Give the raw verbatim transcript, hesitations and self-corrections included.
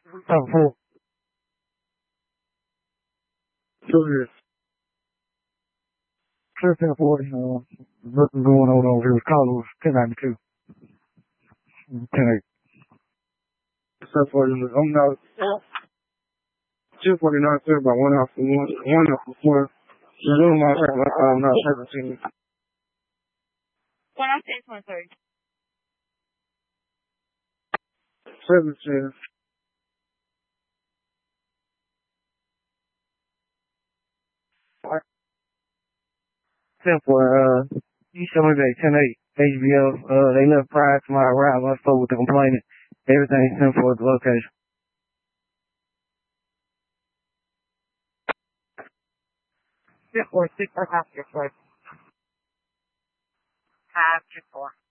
Oh, cool. Two years. Tripping for you know, nothing going on over here. Carlos, ten ninety-two. ten eight. Except for you, I'm not. two forty-nine, sir, about one hour from one, one hour before. You're doing my right, I'm not seventeen. One off days, one third. seventeen. ten for, uh, you showed me that ten eight H B O. Uh, they left prior to my arrival. I spoke with the complainant. Everything's ten for the location. Six four six or half your four. Half your four.